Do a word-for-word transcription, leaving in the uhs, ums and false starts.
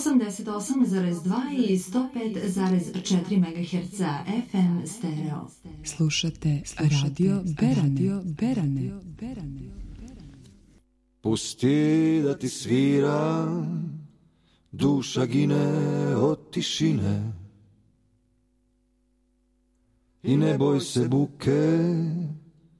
osamdeset osam zarez dva i sto pet zarez četiri megaherca F M stereo. Slušate, Slušate radio Berane. Berane. Berane. Pusti da ti svira, duša gine od tišine. I ne boj se buke,